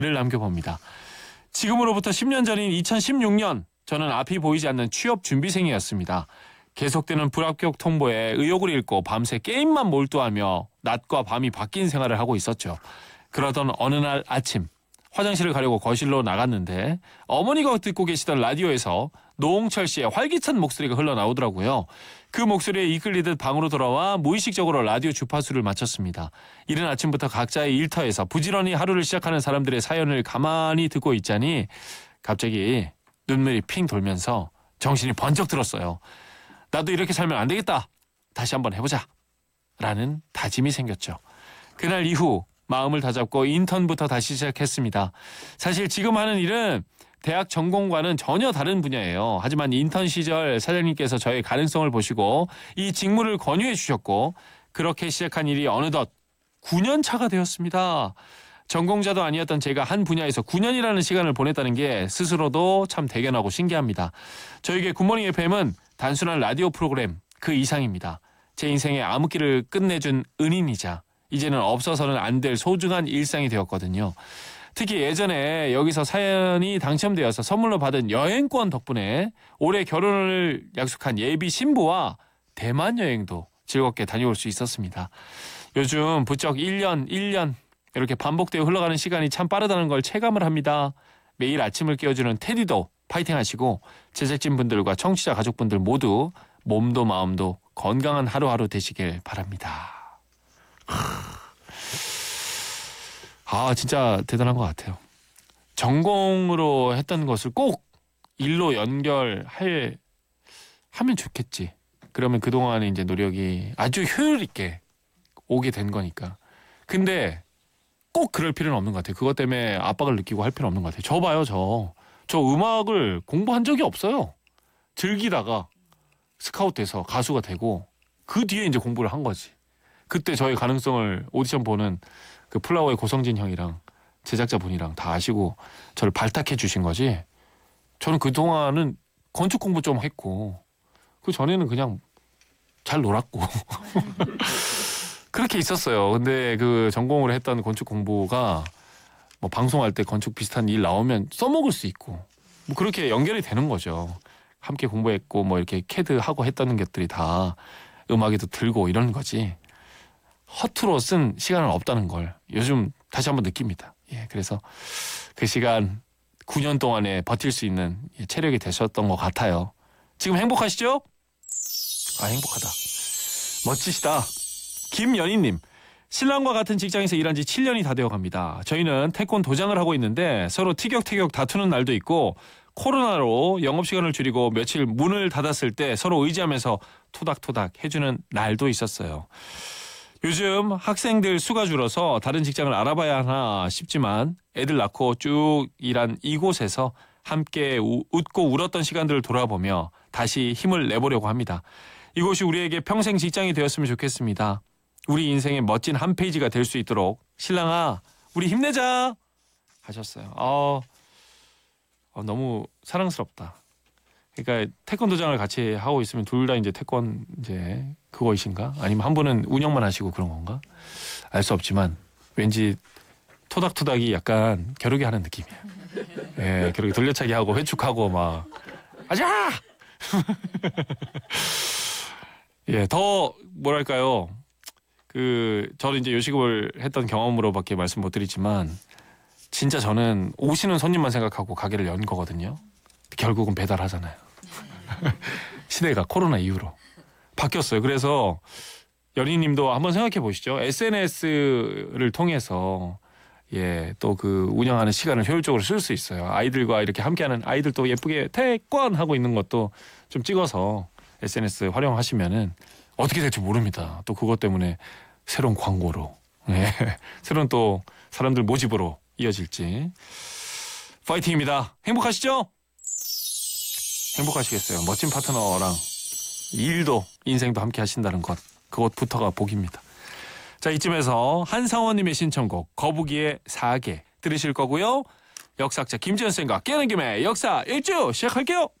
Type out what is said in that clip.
남겨봅니다. 지금으로부터 10년 전인 2016년 저는 앞이 보이지 않는 취업 준비생이었습니다. 계속되는 불합격 통보에 의욕을 잃고 밤새 게임만 몰두하며 낮과 밤이 바뀐 생활을 하고 있었죠. 그러던 어느 날 아침 화장실을 가려고 거실로 나갔는데 어머니가 듣고 계시던 라디오에서 노홍철 씨의 활기찬 목소리가 흘러나오더라고요. 그 목소리에 이끌리듯 방으로 돌아와 무의식적으로 라디오 주파수를 맞췄습니다. 이른 아침부터 각자의 일터에서 부지런히 하루를 시작하는 사람들의 사연을 가만히 듣고 있자니 갑자기 눈물이 핑 돌면서 정신이 번쩍 들었어요. 나도 이렇게 살면 안 되겠다. 다시 한번 해보자. 라는 다짐이 생겼죠. 그날 이후 마음을 다잡고 인턴부터 다시 시작했습니다. 사실 지금 하는 일은 대학 전공과는 전혀 다른 분야예요. 하지만 인턴 시절 사장님께서 저의 가능성을 보시고 이 직무를 권유해 주셨고 그렇게 시작한 일이 어느덧 9년 차가 되었습니다. 전공자도 아니었던 제가 한 분야에서 9년이라는 시간을 보냈다는 게 스스로도 참 대견하고 신기합니다. 저에게 굿모닝 FM은 단순한 라디오 프로그램 그 이상입니다. 제 인생의 암흑기를 끝내준 은인이자 이제는 없어서는 안 될 소중한 일상이 되었거든요. 특히 예전에 여기서 사연이 당첨되어서 선물로 받은 여행권 덕분에 올해 결혼을 약속한 예비 신부와 대만 여행도 즐겁게 다녀올 수 있었습니다. 요즘 부쩍 1년 이렇게 반복되어 흘러가는 시간이 참 빠르다는 걸 체감을 합니다. 매일 아침을 깨워주는 테디도 파이팅 하시고 제작진분들과 청취자 가족분들 모두 몸도 마음도 건강한 하루하루 되시길 바랍니다. 진짜 대단한 것 같아요. 전공으로 했던 것을 꼭 일로 하면 좋겠지. 그러면 그동안의 이제 노력이 아주 효율 있게 오게 된 거니까. 근데 꼭 그럴 필요는 없는 것 같아요. 그것 때문에 압박을 느끼고 할 필요는 없는 것 같아요. 저 봐요, 저 음악을 공부한 적이 없어요. 즐기다가 스카웃돼서 가수가 되고 그 뒤에 이제 공부를 한 거지. 그때 저의 가능성을 오디션 보는 그 플라워의 고성진 형이랑 제작자분이랑 다 아시고 저를 발탁해 주신 거지. 저는 그동안은 건축 공부 좀 했고 그 전에는 그냥 잘 놀았고 그렇게 있었어요. 근데 그 전공을 했던 건축 공부가 뭐 방송할 때 건축 비슷한 일 나오면 써먹을 수 있고 뭐 그렇게 연결이 되는 거죠. 함께 공부했고 뭐 이렇게 캐드 하고 했다는 것들이 다 음악에도 들고 이런 거지. 허투루 쓴 시간은 없다는 걸 요즘 다시 한번 느낍니다. 그래서 그 시간 9년 동안에 버틸 수 있는 체력이 되셨던 것 같아요. 지금 행복하시죠? 행복하다. 멋지시다. 김연희님. 신랑과 같은 직장에서 일한 지 7년이 다 되어갑니다. 저희는 태권 도장을 하고 있는데 서로 티격태격 다투는 날도 있고 코로나로 영업시간을 줄이고 며칠 문을 닫았을 때 서로 의지하면서 토닥토닥 해주는 날도 있었어요. 요즘 학생들 수가 줄어서 다른 직장을 알아봐야 하나 싶지만 애들 낳고 쭉 일한 이곳에서 함께 웃고 울었던 시간들을 돌아보며 다시 힘을 내보려고 합니다. 이곳이 우리에게 평생 직장이 되었으면 좋겠습니다. 우리 인생의 멋진 한 페이지가 될 수 있도록 신랑아 우리 힘내자 하셨어요. 너무 사랑스럽다. 그러니까 태권도장을 같이 하고 있으면 둘 다 이제 태권 이제 그거이신가? 아니면 한 분은 운영만 하시고 그런 건가? 알 수 없지만 왠지 토닥토닥이 약간 겨루기 하는 느낌이에요. 겨루기 돌려차기 하고 회축하고 막 아자! 더 뭐랄까요? 저는 이제 요식업을 했던 경험으로밖에 말씀 못 드리지만 진짜 저는 오시는 손님만 생각하고 가게를 연 거거든요. 결국은 배달하잖아요. 시대가 코로나 이후로 바뀌었어요. 그래서 연희님도 한번 생각해 보시죠. SNS를 통해서 또 그 운영하는 시간을 효율적으로 쓸 수 있어요. 아이들과 이렇게 함께하는 아이들도 예쁘게 태권 하고 있는 것도 좀 찍어서 SNS 활용하시면은 어떻게 될지 모릅니다. 또 그것 때문에 새로운 광고로 새로운 또 사람들 모집으로 이어질지. 파이팅입니다. 행복하시죠? 행복하시겠어요. 멋진 파트너랑 일도 인생도 함께 하신다는 것. 그것부터가 복입니다. 자, 이쯤에서 한상원님의 신청곡 거북이의 사계 들으실 거고요. 역사학자 김지현 쌤과 깨는 김에 역사 일주 시작할게요.